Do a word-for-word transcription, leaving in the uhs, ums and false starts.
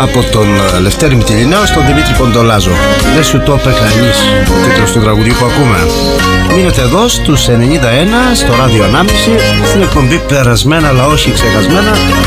από τον Λευτέρη Μητυλινέο στον Δημήτρη Κοντολάζο. Δεν σου το είπε κανείς, ο τίτλος του τραγουδιού που ακούμε. Μείνετε εδώ στους ενενήντα ένα στο ράδιο Ανάμνηση, στην εκπομπή Περασμένα αλλά όχι ξεχασμένα.